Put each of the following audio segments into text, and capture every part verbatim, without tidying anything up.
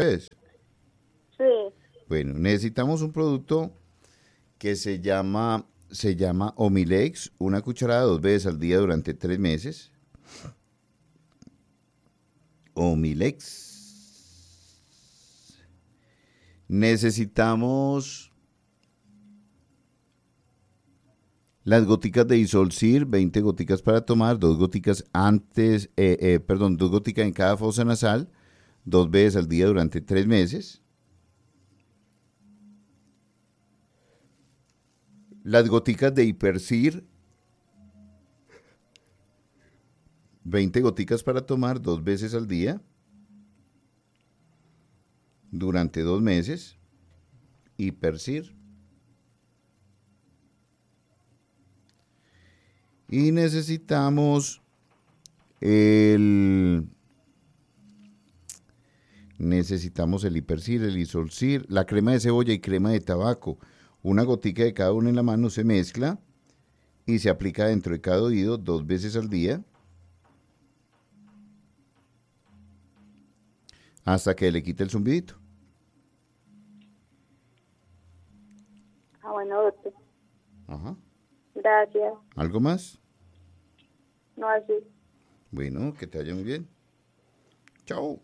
vez? Sí. Bueno, necesitamos un producto que se llama, se llama Omilex, una cucharada dos veces al día durante tres meses. Omilex. Necesitamos las goticas de Isolcir, veinte goticas para tomar, dos goticas antes, eh, eh, perdón, dos goticas en cada fosa nasal, dos veces al día durante tres meses. Las goticas de Hipercir, veinte goticas para tomar dos veces al día durante dos meses. Hipercir. Y necesitamos el necesitamos el Hipercir, el Isolcir, la crema de cebolla y crema de tabaco. Una gotica de cada una en la mano, se mezcla y se aplica dentro de cada oído dos veces al día hasta que le quite el zumbidito. Ah, bueno, doctor. Ajá. Gracias. ¿Algo más? No, así. Bueno, que te vaya muy bien. Chao.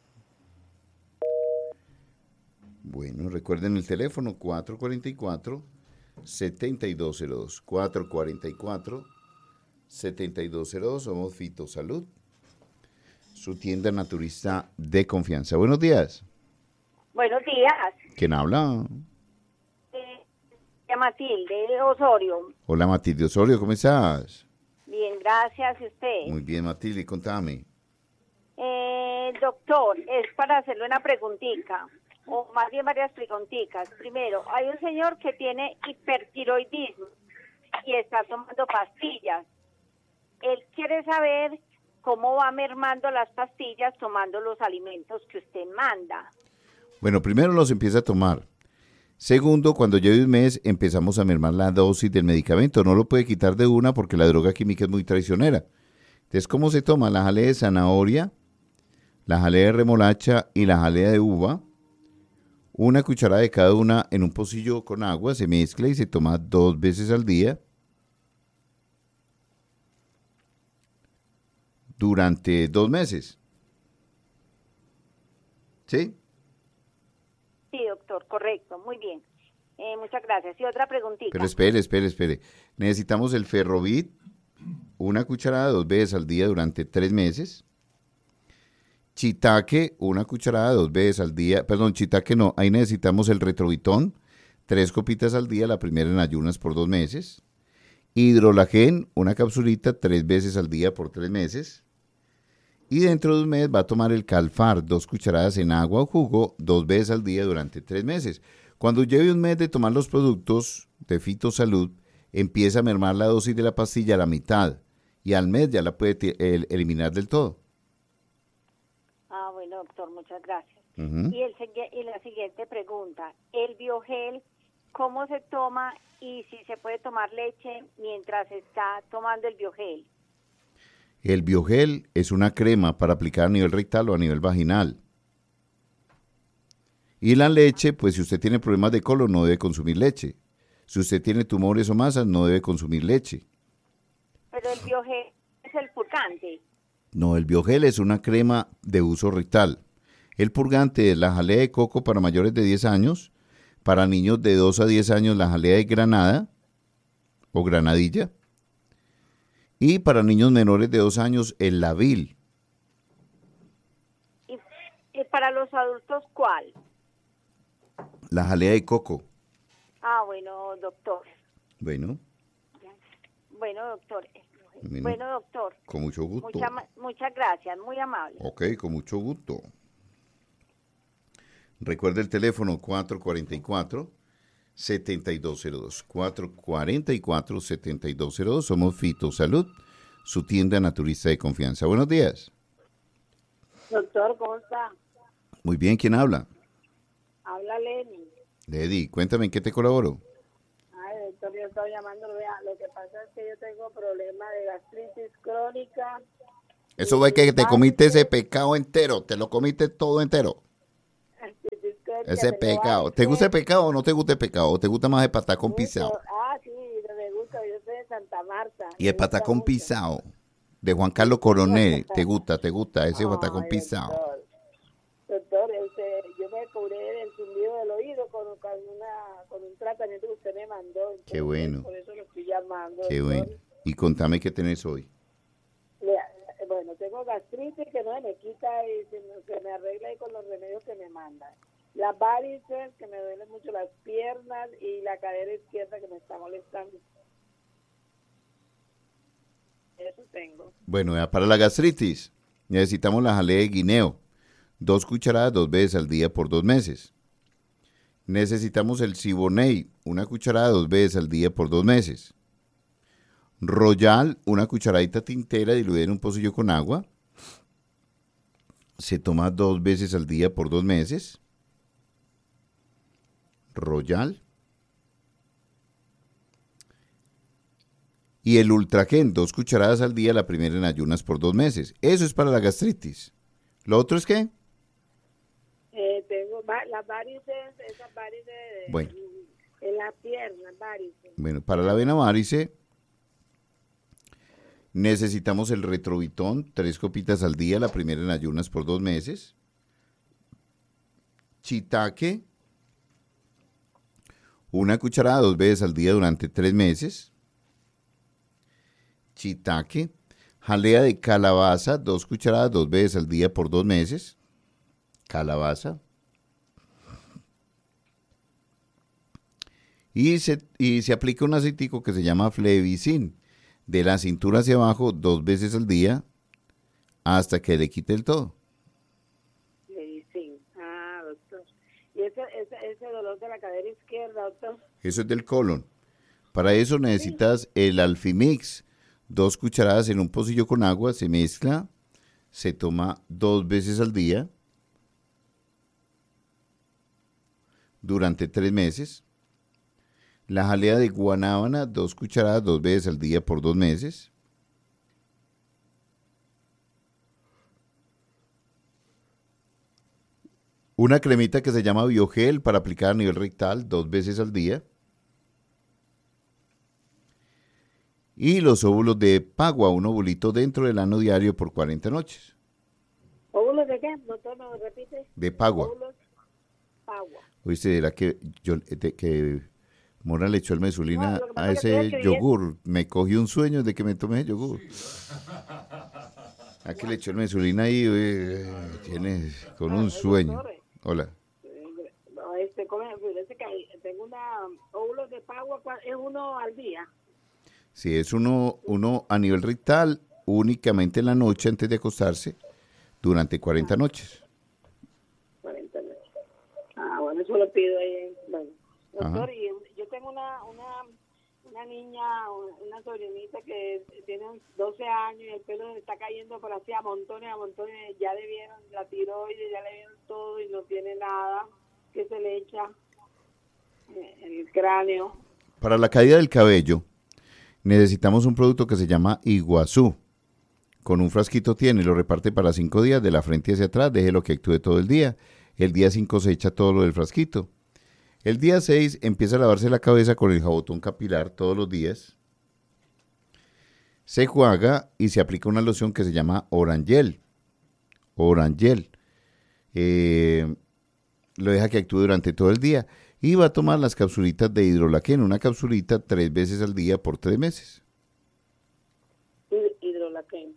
Bueno, recuerden el teléfono cuatro cuatro cuatro, siete dos cero dos. cuatro cuatro cuatro, siete dos cero dos. Somos Fitosalud, su tienda naturista de confianza. Buenos días. Buenos días. ¿Quién habla? Eh, Matilde de Osorio. Hola, Matilde Osorio, ¿cómo estás? Bien, gracias. ¿Y usted? Muy bien, Matilde, contame. Eh, doctor, es para hacerle una preguntita, o más bien varias preguntitas. Primero, hay un señor que tiene hipertiroidismo y está tomando pastillas. Él quiere saber cómo va mermando las pastillas tomando los alimentos que usted manda. Bueno, primero los empieza a tomar. Segundo, cuando lleve un mes empezamos a mermar la dosis del medicamento. No lo puede quitar de una porque la droga química es muy traicionera. Entonces, ¿cómo se toma? La jalea de zanahoria, la jalea de remolacha y la jalea de uva. Una cucharada de cada una en un pocillo con agua, se mezcla y se toma dos veces al día durante dos meses. ¿Sí? Sí, doctor, correcto, muy bien. Eh, muchas gracias. Y otra preguntita. Pero espere, espere, espere. Necesitamos el Ferrovit, una cucharada dos veces al día durante tres meses. Chitaque, una cucharada dos veces al día. Perdón, chitaque no. Ahí necesitamos el Retrovitón, tres copitas al día, la primera en ayunas por dos meses. Hidrolagen, una capsulita tres veces al día por tres meses. Y dentro de un mes va a tomar el Calfar, dos cucharadas en agua o jugo, dos veces al día durante tres meses. Cuando lleve un mes de tomar los productos de Fitosalud, empieza a mermar la dosis de la pastilla a la mitad. Y al mes ya la puede el, eliminar del todo. Ah, bueno, doctor, muchas gracias. Uh-huh. Y, el, y la siguiente pregunta, ¿el biogel cómo se toma y si se puede tomar leche mientras está tomando el biogel? El biogel es una crema para aplicar a nivel rectal o a nivel vaginal. Y la leche, pues si usted tiene problemas de colon no debe consumir leche. Si usted tiene tumores o masas no debe consumir leche. Pero el biogel es el purgante. No, el biogel es una crema de uso rectal. El purgante es la jalea de coco para mayores de diez años. Para niños de dos a diez años la jalea de granada o granadilla. Y para niños menores de dos años, el Lavil. ¿Y, y para los adultos cuál? La jalea de coco. Ah, bueno, doctor. Bueno. Bueno, doctor. Bueno, bueno doctor. Con mucho gusto. Mucha, muchas gracias, muy amable. Ok, con mucho gusto. Recuerde el teléfono cuatro cuatro cuatro, siete dos cero dos. cuatro cuatro cuatro, siete dos cero dos. Somos Fitosalud, su tienda naturista de confianza. Buenos días. Doctor, ¿cómo está? Muy bien, ¿quién habla? Habla Lenny. Lady, cuéntame, ¿en qué te colaboro? Ay, doctor, yo estoy llamando, vea, lo que pasa es que yo tengo problemas de gastritis crónica. Eso ve que te comiste ese pescado entero, te lo comiste todo entero. Ese me pecado. lo ¿Te hace. gusta el pecado o no te gusta el pecado? ¿O te gusta más el patacón Mucho. pisado? Ah, sí, me gusta, yo soy de Santa Marta. Y Me el gusta patacón mucho. pisado de Juan Carlos Coronel. ¿Te gusta? ¿Te gusta ese patacón Ay, pisado? doctor. Doctor, este, yo me curé el zumbido del oído con, con, una, con un tratamiento que usted me mandó. Entonces, Qué bueno. Por eso lo estoy llamando. Qué doctor. bueno. Y contame qué tenés hoy. Le- bueno, tengo gastritis que no se me quita y se me, se me arregla ahí con los remedios que me mandan. Las varices, que me duelen mucho las piernas, y la cadera izquierda que me está molestando. Eso tengo. Bueno, ya para la gastritis necesitamos la jalea de guineo. Dos cucharadas dos veces al día por dos meses. Necesitamos el Siboney, una cucharada dos veces al día por dos meses. Royal, una cucharadita tintera diluida en un pocillo con agua. Se toma dos veces al día por dos meses. Royal. Y el Ultragen, dos cucharadas al día, la primera en ayunas por dos meses. Eso es para la gastritis. ¿Lo otro es qué? Eh, tengo va- las varices, esas varices Bueno. en las piernas, varices. Bueno, para la vena varice necesitamos el Retrovitón, tres copitas al día, la primera en ayunas por dos meses. Chitaque, una cucharada dos veces al día durante tres meses. Chitaque, jalea de calabaza, dos cucharadas dos veces al día por dos meses. Calabaza. Y se, y se aplica un aceitico que se llama Flevicin, de la cintura hacia abajo, dos veces al día, hasta que le quite el todo. Sí, sí. Ah, doctor. ¿Y ese, ese, ese dolor de la cadera izquierda, doctor? Eso es del colon. Para eso necesitas el Alfimix, dos cucharadas en un pocillo con agua, se mezcla, se toma dos veces al día, durante tres meses. La jalea de guanábana, dos cucharadas, dos veces al día por dos meses. Una cremita que se llama Biogel para aplicar a nivel rectal, dos veces al día. Y los óvulos de Pagua, un ovulito dentro del ano diario por cuarenta noches. ¿Óvulos de qué? Doctor, ¿me lo repite? De Pagua. Óvulos, Pagua. Oíste, ¿era que, yo, de, que Mora le echó el mesulina No, lo que pasa a es que estoy ese escribiendo. yogur? Me cogió un sueño de que me tomé el yogur. ¿A que le echó el mesulina ahí? eh, Tienes con un sueño. Hola. No, este, come, fíjese que hay- tengo una óvulos de Pagua, ¿cuál- es uno al día. Si es uno, uno a nivel rectal, únicamente en la noche antes de acostarse, durante cuarenta noches. cuarenta minutos. Ah, bueno, eso lo pido ahí. Bueno, doctor, Ajá. y yo tengo una, una, una niña, una sobrinita que tiene doce años y el pelo le está cayendo por así a montones, a montones. Ya le vieron la tiroides, ya le vieron todo y no tiene nada que se le echa eh, en el cráneo. Para la caída del cabello, necesitamos un producto que se llama Iguazú. Con un frasquito tiene, lo reparte para cinco días, de la frente hacia atrás, déjelo que actúe todo el día. El día cinco se echa todo lo del frasquito. El día seis empieza a lavarse la cabeza con el jabotón capilar todos los días. Se juega y se aplica una loción que se llama Orangel. Orangel. Eh, lo deja que actúe durante todo el día. Y va a tomar las capsulitas de hidrolaquén, una capsulita tres veces al día por tres meses. Hid- Hidrolaquén.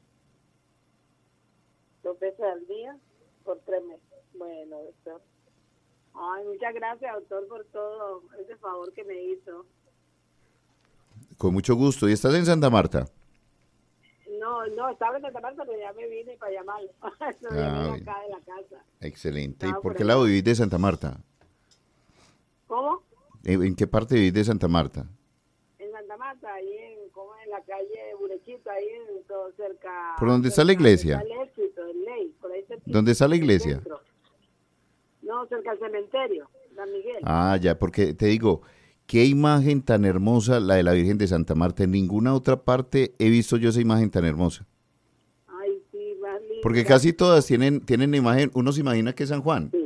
Dos veces al día por tres meses. Bueno, doctor. Ay, muchas gracias, doctor, por todo ese favor que me hizo. Con mucho gusto. ¿Y estás en Santa Marta? No, no, estaba en Santa Marta, pero ya me vine para llamarlo. No, Ah, ya vine bien. acá de la casa. Excelente. ¿Y Estaba por por qué allá. lado vivís de Santa Marta? ¿Cómo? ¿En, en qué parte vivís de Santa Marta? En Santa Marta, ahí en, como en la calle Burechito, ahí en todo cerca. ¿Por dónde está la cerca- iglesia? Está el éxito, el ley, por ahí cerquita, ¿Dónde está la en el iglesia? centro. No, cerca del cementerio, San Miguel. Ah, ya, porque te digo, qué imagen tan hermosa la de la Virgen de Santa Marta. En ninguna otra parte he visto yo esa imagen tan hermosa. Ay, sí, más linda. Porque casi todas tienen, tienen imagen, uno se imagina que es San Juan, Sí.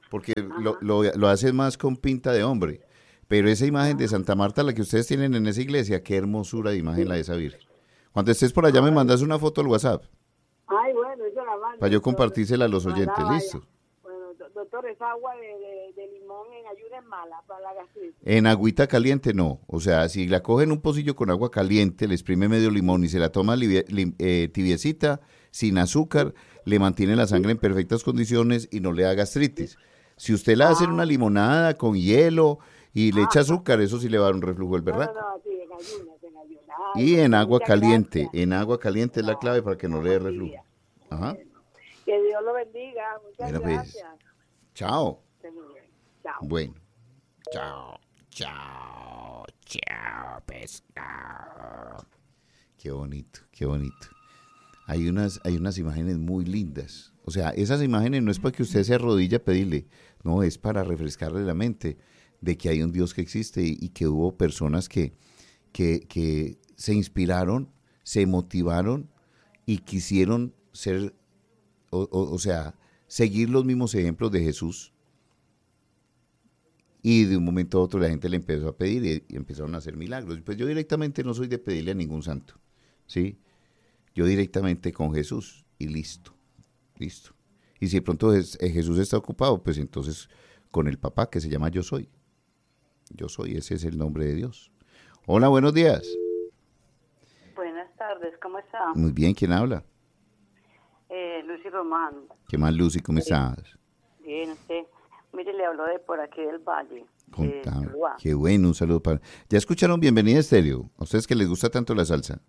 porque lo, lo, lo hace más con pinta de hombre. Pero esa imagen de Santa Marta, la que ustedes tienen en esa iglesia, qué hermosura de imagen la de esa Virgen. Cuando estés por allá me mandas una foto al WhatsApp Ay, bueno, yo la mando, para yo doctor. compartírsela a los Ojalá oyentes, vaya. listo. Bueno, do- doctor, esa agua de, de, de limón en ayuda es mala para la gastritis. En agüita caliente no, o sea, si la cogen un pocillo con agua caliente, le exprime medio limón y se la toma livie- lim- eh, tibiecita, sin azúcar, le mantiene la sangre en perfectas condiciones y no le da gastritis. Si usted la hace en una limonada con hielo y le echa azúcar, eso sí le va a dar un reflujo del No, no, berraco. no, sí, en ayunas, en ayunas. Ay, Y en doctor, agua muchas caliente, gracias. en agua caliente es la clave para que no le dé reflujo. Ajá. Que Dios lo bendiga. Muchas Bueno, pues, gracias. chao. Esté muy bien. Chao. Bueno. Chao, chao, chao, pescado. Qué bonito, qué bonito. Hay unas, hay unas imágenes muy lindas. O sea, esas imágenes no es para que usted se arrodille a pedirle, no, es para refrescarle la mente de que hay un Dios que existe y, y que hubo personas que, que, que se inspiraron, se motivaron y quisieron ser, o, o, o sea, seguir los mismos ejemplos de Jesús. Y de un momento a otro la gente le empezó a pedir y, y empezaron a hacer milagros. Pues yo directamente no soy de pedirle a ningún santo, ¿sí? Yo directamente con Jesús y listo, listo. Y si de pronto es- eh, Jesús está ocupado, pues entonces con el papá que se llama Yo Soy. Yo Soy, ese es el nombre de Dios. Hola, buenos días. Buenas tardes, ¿cómo está? Muy bien, ¿quién habla? Eh, Lucy Román. ¿Qué más, Lucy? ¿Cómo estás? Bien, usted. Mire, le hablo de por aquí del Valle. de Contame. Tuluá. Qué bueno, un saludo para... ¿Ya escucharon Bienvenida Estéreo? ¿A ustedes que les gusta tanto la salsa?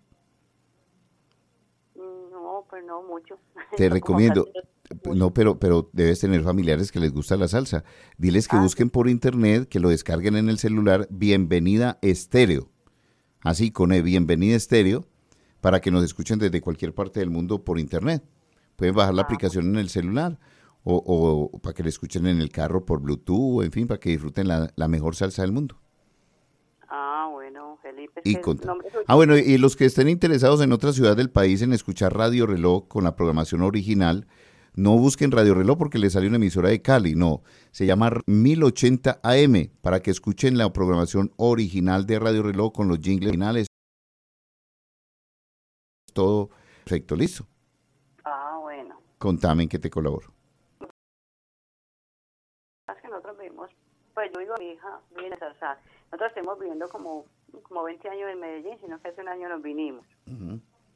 No, pues no mucho. Te No, como recomiendo. casi no- No, pero, pero debes tener familiares que les gusta la salsa. Diles que Ah, busquen por internet, que lo descarguen en el celular, Bienvenida Estéreo. Así, con E, Bienvenida Estéreo, para que nos escuchen desde cualquier parte del mundo por internet. Pueden bajar la Ah. aplicación en el celular o, o para que le escuchen en el carro por Bluetooth, en fin, para que disfruten la, la mejor salsa del mundo. Ah, bueno, Felipe. Y es que conta- el nombre suyo- Ah, bueno, y los que estén interesados en otra ciudad del país en escuchar Radio Reloj con la programación original, no busquen Radio Reloj porque les sale una emisora de Cali, no, se llama mil ochenta A M para que escuchen la programación original de Radio Reloj con los jingles originales. Todo perfecto, listo. Ah, bueno. Contame en qué te colaboro. Es que nosotros vivimos, pues yo digo, mi hija vive en Zarzal. Nosotros estamos viviendo como, como veinte años en Medellín, sino que hace un año nos vinimos. Ujú.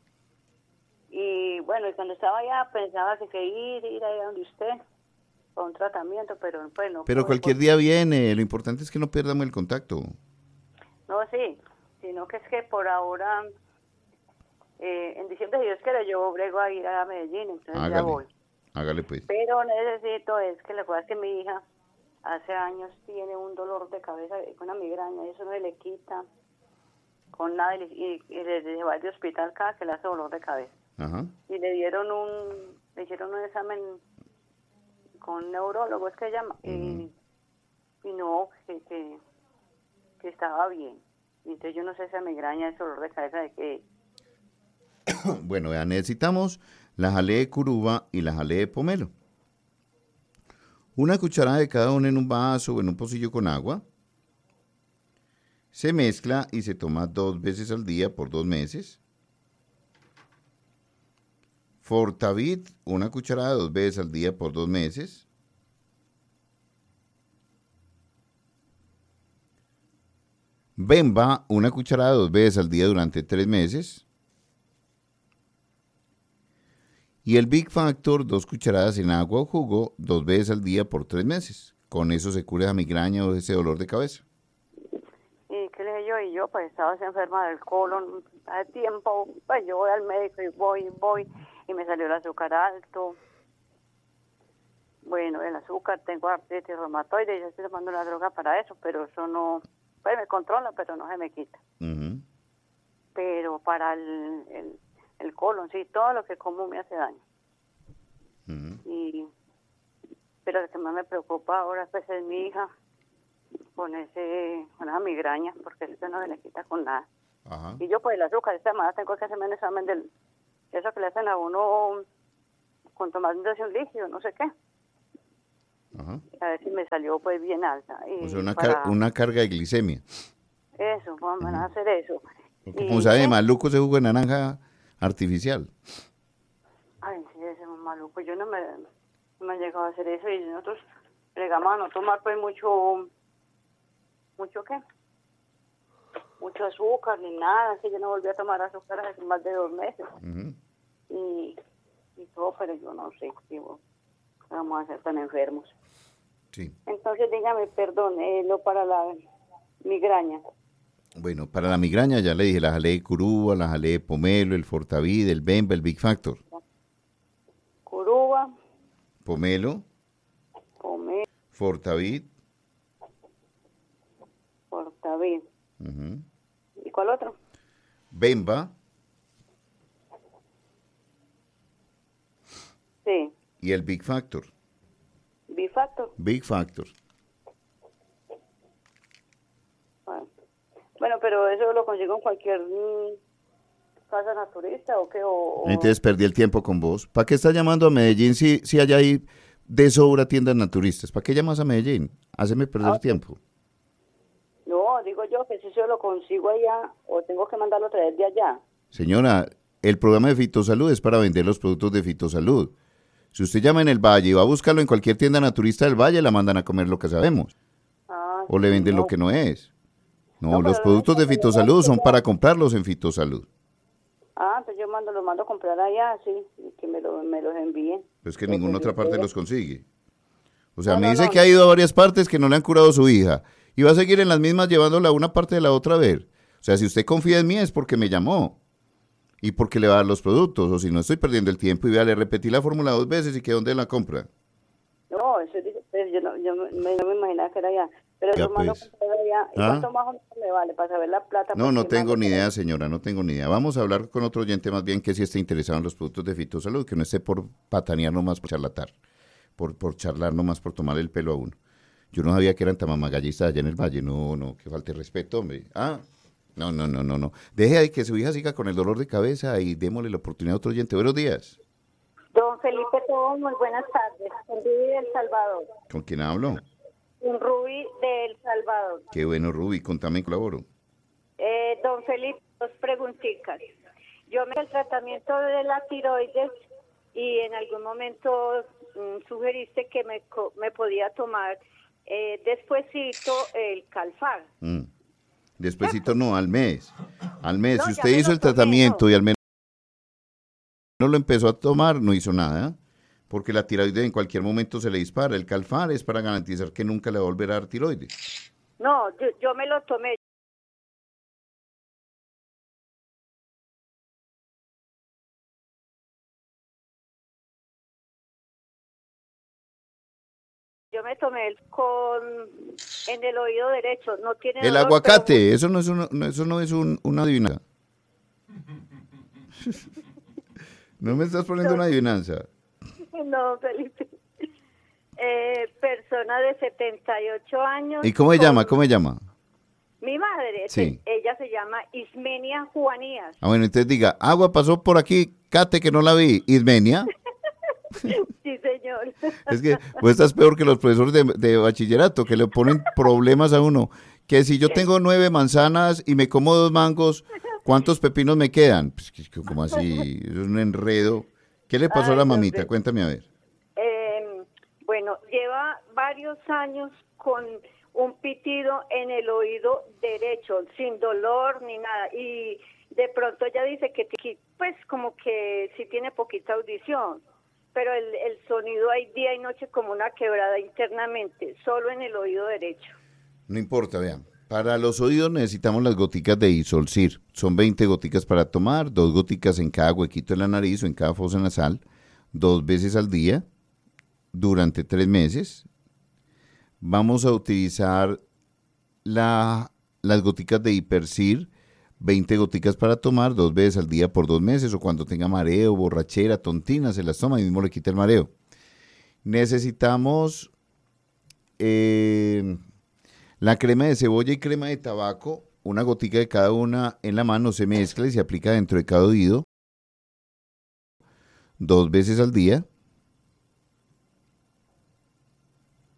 Y bueno, y cuando estaba allá pensaba que, que ir, ir allá donde usted, para un tratamiento, pero pues no. Pero pude, cualquier por- día viene, lo importante es que no perdamos el contacto. No, sí, sino que es que por ahora, eh, en diciembre, si Dios quiere, yo brego a ir a Medellín, entonces ya voy. Hágale, hágale pues. Pero necesito, es que la cosa es que mi hija hace años tiene un dolor de cabeza, con una migraña, y eso no se le quita con nada, y, le- y, y le lleva al hospital cada que le hace dolor de cabeza. Ajá. Y le dieron un, le hicieron un examen con un neurólogo, es que llama, y, y no, que, que, que estaba bien. Y entonces yo no sé esa migraña, ese dolor de cabeza de que... Bueno, ya necesitamos la jalea de curuba y la jalea de pomelo. Una cucharada de cada una en un vaso o en un pocillo con agua. Se mezcla y se toma dos veces al día por dos meses. Fortavit, una cucharada dos veces al día por dos meses. Bemba, una cucharada dos veces al día durante tres meses. Y el Big Factor, dos cucharadas en agua o jugo, dos veces al día por tres meses. Con eso se cura esa migraña o ese dolor de cabeza. Y qué le dije yo, y yo pues estaba enferma del colon hace tiempo, pues yo voy al médico y voy y voy, y me salió el azúcar alto. Bueno, el azúcar, tengo artritis reumatoide, y yo estoy tomando una droga para eso, pero eso no, pues me controla, pero no se me quita. Ujú. Pero para el, el, el colon, sí, todo lo que como me hace daño. Ujú. Y, pero lo que más me preocupa ahora pues es mi hija, con ese, con esa migraña, porque eso no se le quita con nada. Ajá. Y yo pues el azúcar, esta semana tengo que hacerme un examen del, eso que le hacen a uno con tomar un líquido, no sé qué. Ajá. A ver si me salió pues bien alta. Y O sea, una, para... car- una carga de glicemia. Eso, vamos a hacer eso. Porque Y- como sabe, ¿qué? maluco ese jugo de naranja artificial. Ay, sí, ese es maluco. Yo no me, no me he llegado a hacer eso y nosotros plegamos a no tomar pues mucho, ¿mucho qué? Mucho azúcar ni nada. Que yo no volví a tomar azúcar hace más de dos meses. Ujú. Y, y todo, pero yo no sé si vamos a ser tan enfermos. Sí. Entonces, dígame, perdón, eh, lo para la migraña. Bueno, para la migraña ya le dije, la jalea de Curuba, la jalea de Pomelo, el Fortavid, el Bemba, el Big Factor. Curuba, Pomelo, Pomelo, Fortavid. Fortavid. Ujú. ¿Y cuál otro? Bemba Sí, y el Big Factor. Bifactor. Big Factor. Bueno. Bueno, pero eso lo consigo en cualquier mm, casa naturista o qué. O, o- Entonces perdí el tiempo con vos. ¿Para qué estás llamando a Medellín si, si allá hay de sobra tiendas naturistas? ¿Para qué llamas a Medellín? Háceme perder Ah, tiempo. No, digo yo que si yo lo consigo allá o tengo que mandarlo a traer de allá. Señora, el programa de Fitosalud es para vender los productos de Fitosalud. Si usted llama en el Valle y va a buscarlo en cualquier tienda naturista del Valle, la mandan a comer lo que sabemos. Ah, O le venden no. lo que no es. No, No, los pero productos de no, Fitosalud son para comprarlos en Fitosalud. Ah, entonces yo mando, lo mando a comprar allá, sí, y que me, lo, me los envíen. Pero es que en Los ninguna otra parte envíen. los consigue. O sea, No, me no, dice no, que no. ha ido a varias partes que no le han curado a su hija. Y va a seguir en las mismas llevándola a una parte de la otra a ver. O sea, si usted confía en mí es porque me llamó. Y porque le va a dar los productos. O si no, estoy perdiendo el tiempo y vea, le repetí la fórmula dos veces y que dónde la compra. No, eso dice, pues, yo, no, yo me, no me imaginaba que era allá. Pero Ya, lo mando pues. a comprar allá. ¿Y ¿Ah? cuánto más o menos me vale para saber la plata? No, pues, no que tengo mando ni para idea, allá? señora, no tengo ni idea. Vamos a hablar con otro oyente más bien que sí esté interesado en los productos de Fitosalud, que no esté por patanear nomás por charlatar, por, por charlar nomás por tomar el pelo a uno. Yo no sabía que eran tan mamagallistas allá en el Valle. No, no, que falte respeto, hombre. Ah, no, no, no, no, no. Deje ahí que su hija siga con el dolor de cabeza y démosle la oportunidad a otro oyente. Buenos días. Don Felipe Tobón, muy buenas tardes. Con Ruby del Salvador. ¿Con quién hablo? Con Ruby del Salvador. Qué bueno, Ruby, contame y colaboro. Eh, don Felipe, dos preguntitas. Yo me hice el tratamiento de la tiroides y en algún momento mm, sugeriste que me, co- me podía tomar eh, despuesito el Calfar. Mm. Despuésito no, al mes. Al mes. No, Si ya usted me hizo lo el tomé, tratamiento no. y al menos no lo empezó a tomar, no hizo nada. Porque la tiroides en cualquier momento se le dispara. El Calfar es para garantizar que nunca le va a volver a dar tiroides. No, yo, yo me lo tomé. Yo me tomé el con en el oído derecho. No tiene El dolor, aguacate, eso no es, una, no, eso no es un, una adivinanza. No me estás poniendo una adivinanza. pero- No, Felipe. Eh, persona de setenta y ocho años. ¿Y cómo se con- llama? ¿Cómo se llama? Mi madre, Sí. se- ella se llama Ismenia Juanías. Ah, bueno, entonces diga, agua pasó por aquí, Cate, que no la vi. Ismenia. Sí, señor. Es que vos estás peor que los profesores de, de bachillerato, que le ponen problemas a uno. Que si yo tengo nueve manzanas y me como dos mangos, ¿cuántos pepinos me quedan? Pues, que- que ¿cómo así? Es un enredo. ¿Qué le pasó a Ay, la no mamita? sé. Cuéntame a ver. Eh, bueno, lleva varios años con un pitido en el oído derecho, sin dolor ni nada. Y de pronto ella dice que, ti- pues, como que sí tiene poquita audición. Pero el, el sonido hay día y noche como una quebrada internamente, solo en el oído derecho. No importa, vean. Para los oídos necesitamos las goticas de Isolcir. Son veinte goticas para tomar, dos goticas en cada huequito de la nariz o en cada fosa nasal, dos veces al día, durante tres meses. Vamos a utilizar la, las goticas de Hipercir, veinte goticas para tomar, dos veces al día por dos meses, o cuando tenga mareo, borrachera, tontina, se las toma y mismo le quita el mareo. Necesitamos eh, la crema de cebolla y crema de tabaco, una gotica de cada una en la mano, se mezcla y se aplica dentro de cada oído, dos veces al día.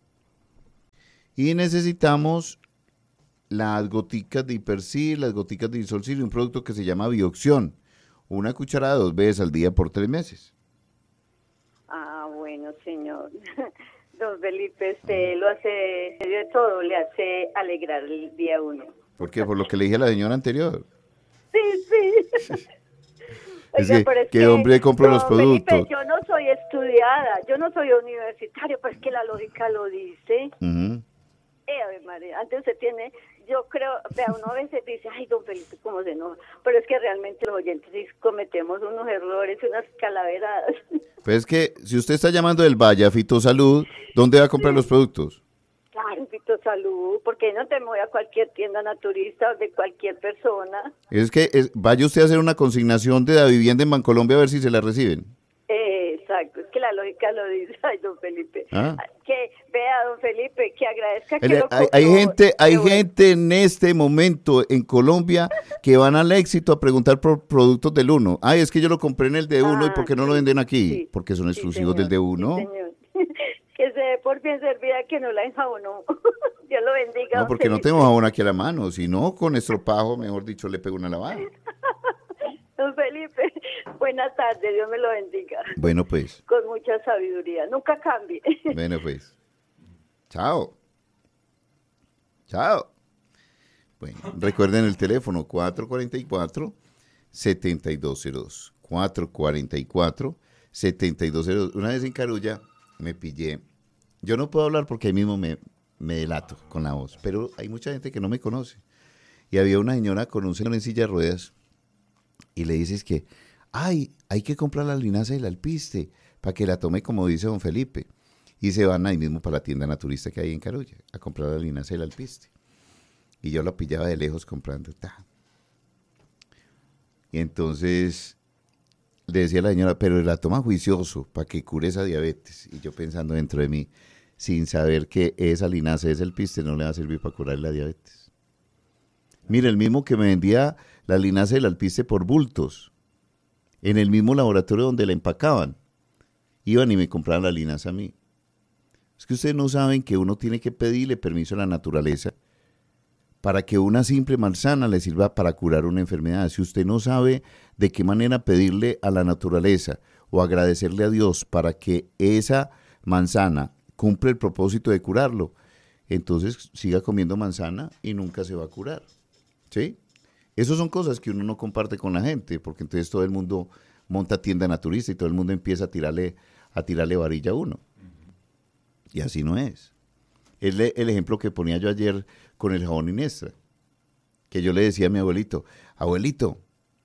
Y necesitamos las goticas de Hipersil, las goticas de Isolsil y un producto que se llama Bioxión. Una cucharada dos veces al día por tres meses. Ah, bueno, señor. Don Felipe, usted lo hace, en medio de todo, le hace alegrar el día a uno. ¿Por qué? Por lo que le dije a la señora anterior. Sí, sí. Es Oiga, que, pero es ¿qué hombre compra los don Felipe, productos? yo no soy estudiada, yo no soy universitario, pero es que la lógica lo dice. Ujú. Eh, Ave María, antes usted tiene, yo creo, vea, uno a veces dice, ay, don Felipe, cómo se enoja, pero es que realmente los oyentes sí cometemos unos errores, unas calaveradas. Pues es que si usted está llamando del Valle a Fitosalud, ¿dónde va a comprar los productos? Claro, Fito Salud, porque no te voy a cualquier tienda naturista o de cualquier persona. Es que es- vaya usted a hacer una consignación de la vivienda en Bancolombia a ver si se la reciben. Eh, exacto, es que la lógica lo dice, ay, don Felipe. Ah. Que vea, don Felipe, que agradezca que Ele- lo Hay, hay compró. gente, hay Qué bueno. gente en este momento en Colombia que van al éxito a preguntar por productos del uno. Ay, es que yo lo compré en el D uno y Ah, ¿por qué no lo sí, venden aquí? sí, Porque son sí, exclusivos señor, del D uno. sí, señor. Que se dé por bien servida que no la enjabonó. Dios lo bendiga. No, don porque no Felipe. tengo jabón aquí a la mano, si no, con estropajo, mejor dicho, le pego una lavada. Don Felipe, buenas tardes, Dios me lo bendiga. Bueno, pues, Con mucha sabiduría, nunca cambie. bueno, pues. Chao. Chao. Bueno, recuerden el teléfono cuatro cuatro cuatro, siete dos cero dos. cuatro cuatro cuatro, siete dos cero dos. Una vez en Carulla me pillé. Yo no puedo hablar porque ahí mismo me, me delato con la voz, pero hay mucha gente que no me conoce. Y había una señora con un señor en silla de ruedas y le dices que, ay, hay que comprar la linaza y la alpiste para que la tome como dice don Felipe. Y se van ahí mismo para la tienda naturista que hay en Carulla a comprar la linaza y la alpiste. Y yo la pillaba de lejos comprando. Ta. Y entonces le decía a la señora, pero la toma juicioso para que cure esa diabetes. Y yo pensando dentro de mí, sin saber que esa linaza, ese alpiste no le va a servir para curar la diabetes. Mire, el mismo que me vendía la linaza y el alpiste por bultos, en el mismo laboratorio donde la empacaban, iban y me compraban la linaza a mí. Es que ustedes no saben que uno tiene que pedirle permiso a la naturaleza para que una simple manzana le sirva para curar una enfermedad. Si usted no sabe de qué manera pedirle a la naturaleza o agradecerle a Dios para que esa manzana cumpla el propósito de curarlo, entonces siga comiendo manzana y nunca se va a curar. ¿Sí? Esas son cosas que uno no comparte con la gente, porque entonces todo el mundo monta tienda naturista y todo el mundo empieza a tirarle, a tirarle varilla a uno. Y así no es. Es le- el ejemplo que ponía yo ayer con el jabón Inestra, que yo le decía a mi abuelito, abuelito,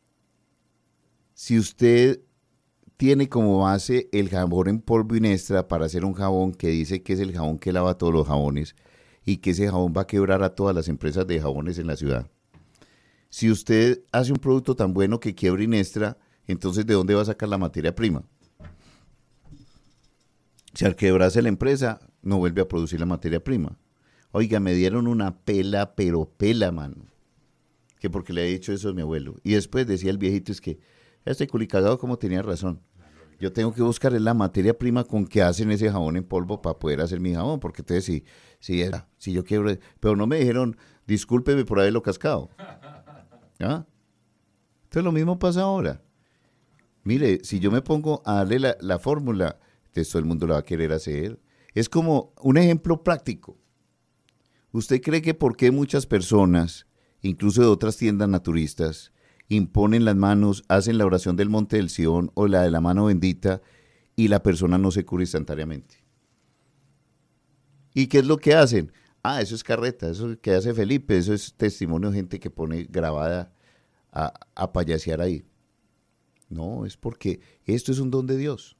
si usted tiene como base el jabón en polvo Inestra para hacer un jabón que dice que es el jabón que lava todos los jabones y que ese jabón va a quebrar a todas las empresas de jabones en la ciudad. Si usted hace un producto tan bueno que quiebre Inestra, entonces ¿de dónde va a sacar la materia prima? Si al quebrarse la empresa, no vuelve a producir la materia prima. Oiga, me dieron una pela, pero pela, mano. Que porque le he dicho eso a mi abuelo. Y después decía el viejito, es que este culicagado como tenía razón. Yo tengo que buscar la materia prima con que hacen ese jabón en polvo para poder hacer mi jabón. Porque entonces si, si, era, si yo quiebro... Pero no me dijeron, discúlpeme por haberlo cascado. ¿Ah? Entonces lo mismo pasa ahora. Mire, si yo me pongo a darle la, la fórmula, entonces todo el mundo la va a querer hacer. Es como un ejemplo práctico. ¿Usted cree que por qué muchas personas, incluso de otras tiendas naturistas, imponen las manos, hacen la oración del Monte del Sion o la de la mano bendita y la persona no se cura instantáneamente? ¿Y qué es lo que hacen? Ah, eso es carreta, eso que hace Felipe, eso es testimonio de gente que pone grabada a, a payasear ahí. No, es porque esto es un don de Dios.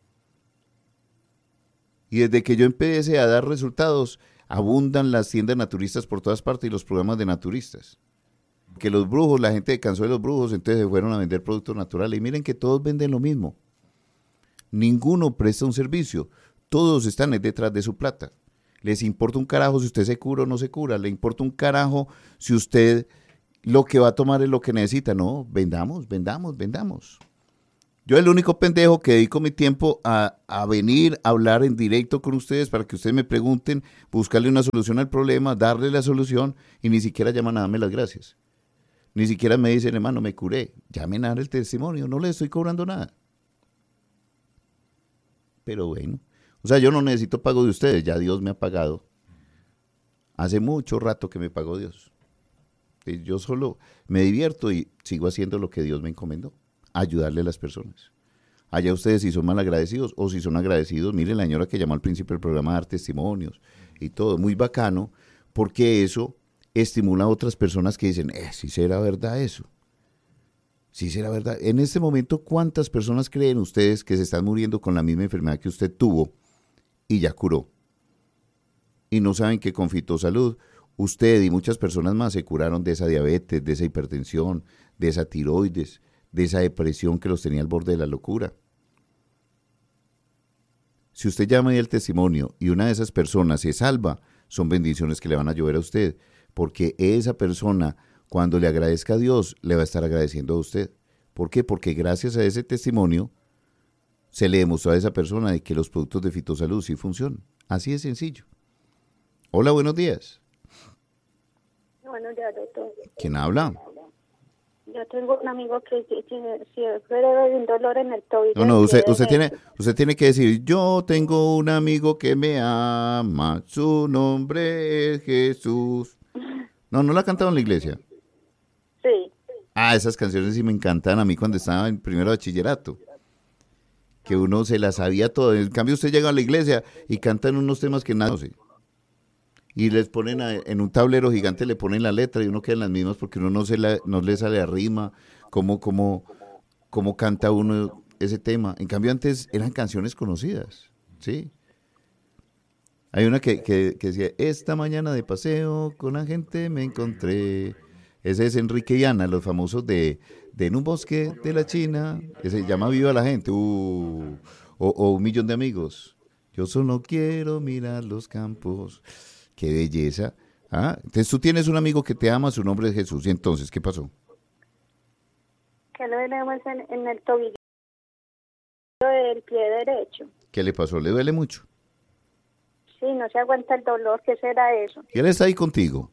Y desde que yo empecé a dar resultados, abundan las tiendas naturistas por todas partes y los programas de naturistas. Que los brujos, la gente cansó de los brujos, entonces se fueron a vender productos naturales. Y miren que todos venden lo mismo. Ninguno presta un servicio. Todos están detrás de su plata. Les importa un carajo si usted se cura o no se cura. Le importa un carajo si usted lo que va a tomar es lo que necesita. No, vendamos, vendamos, vendamos. Yo el único pendejo que dedico mi tiempo a, a venir a hablar en directo con ustedes para que ustedes me pregunten, buscarle una solución al problema, darle la solución y ni siquiera llaman a darme las gracias. Ni siquiera me dicen, hermano, me curé. Llamen a dar el testimonio, no les estoy cobrando nada. Pero bueno, o sea, yo no necesito pago de ustedes, ya Dios me ha pagado. Hace mucho rato que me pagó Dios. Yo solo me divierto y sigo haciendo lo que Dios me encomendó. Ayudarle a las personas. Allá ustedes si son mal agradecidos o si son agradecidos, miren la señora que llamó al principio del programa a dar testimonios y todo, muy bacano, porque eso estimula a otras personas que dicen, eh, sí será verdad eso, sí será verdad. En este momento, ¿cuántas personas creen ustedes que se están muriendo con la misma enfermedad que usted tuvo y ya curó? Y no saben que con Fitosalud, usted y muchas personas más se curaron de esa diabetes, de esa hipertensión, de esa tiroides, de esa depresión que los tenía al borde de la locura. Si usted llama y el testimonio y una de esas personas se salva, son bendiciones que le van a llover a usted, porque esa persona, cuando le agradezca a Dios, le va a estar agradeciendo a usted. ¿Por qué? Porque gracias a ese testimonio se le demostró a esa persona de que los productos de Fitosalud sí funcionan. Así de sencillo. Hola, buenos días. Buenos días, doctor. ¿Quién habla? Yo tengo un amigo que siempre de un dolor en el tobillo. No, no, usted, usted, tiene, usted tiene que decir, yo tengo un amigo que me ama, su nombre es Jesús. No, ¿no la cantaron en la iglesia? Sí. Ah, esas canciones sí me encantan a mí cuando estaba en primero de bachillerato. Que uno se las sabía todo. En cambio usted llega a la iglesia y cantan unos temas que nadie conoce. Y les ponen a, en un tablero gigante, le ponen la letra y uno queda en las mismas porque uno no, se la, no le sale a rima, cómo, cómo, cómo canta uno ese tema. En cambio antes eran canciones conocidas, ¿sí? Hay una que, que, que decía, esta mañana de paseo con la gente me encontré. Ese es Enrique y Ana, los famosos de, de En un bosque de la China, que se llama Viva la Gente, uh, o, o Un millón de amigos. Yo solo quiero mirar los campos. ¡Qué belleza! ¿Ah? Entonces tú tienes un amigo que te ama, su nombre es Jesús. ¿Y entonces qué pasó? Que lo tenemos en, en el tobillo del pie derecho. ¿Qué le pasó? ¿Le duele mucho? Sí, no se aguanta el dolor. ¿Qué será eso? ¿Y él está ahí contigo?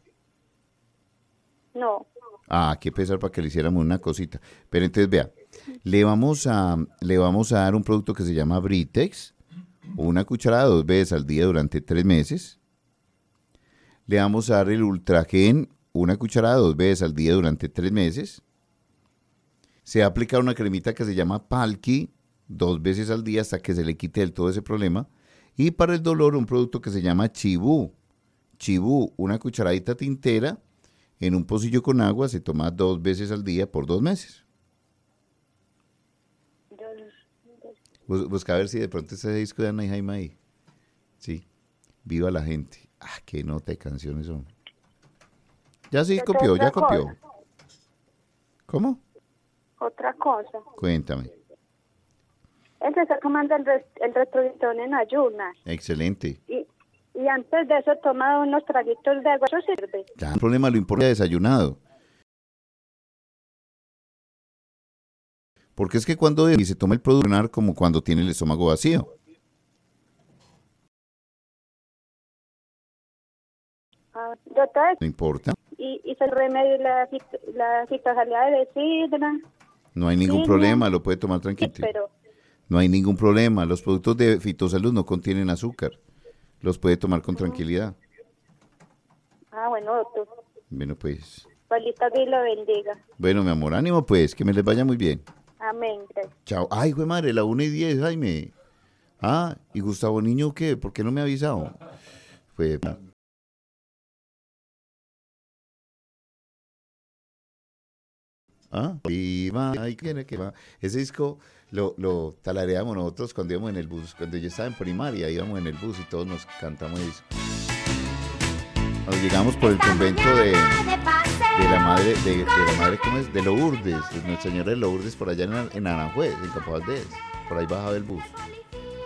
No. Ah, qué pesar para que le hiciéramos una cosita. Pero entonces vea, le vamos a, le vamos a dar un producto que se llama Britex, una cucharada dos veces al día durante tres meses. Le vamos a dar el Ultragen, una cucharada dos veces al día durante tres meses. Se va a aplicar una cremita que se llama Palki, dos veces al día hasta que se le quite del todo ese problema. Y para el dolor, un producto que se llama Chibú. Chibú, una cucharadita tintera en un pocillo con agua, se toma dos veces al día por dos meses. Bus, busca a ver si de pronto ese disco de Ana y Jaime ahí. Sí, Viva la Gente. Ah, qué nota de canciones son. Ya sí copió, ya copió. ¿Cómo? Otra cosa. Cuéntame. Él se está tomando el, res, el retrovisor en ayunas. Excelente. Y, y antes de eso toma unos traguitos de agua. ¿Eso sirve? Ya, el problema lo importa desayunado. Porque es que cuando y se toma el producto como cuando tiene el estómago vacío. Ah, doctor, No importa. ¿Y, y se remedio la, la citosalida de sidra? No hay ningún sí, problema, no. lo puede tomar tranquilo. Sí, pero... No hay ningún problema. Los productos de Fitosalud no contienen azúcar. Los puede tomar con tranquilidad. Ah, bueno, doctor. Bueno, pues. Palita, Dios lo bendiga. Bueno, mi amor, ánimo pues, que me les vaya muy bien. Amén. Gracias. Chao. Ay, güey madre, la una y diez, Jaime. Ah, ¿y Gustavo Niño qué? ¿Por qué no me ha avisado? Fue... Ah, y va, ay, ¿quién que va? Ese disco lo, lo talareamos nosotros cuando íbamos en el bus, cuando yo estaba en primaria, íbamos en el bus y todos nos cantamos el disco. Nos llegamos por el convento de, de la madre, de, de la madre, ¿cómo es? De Lourdes, de Nuestra Señora de Lourdes, por allá en, en Aranjuez, en Capaz de por ahí bajaba el bus.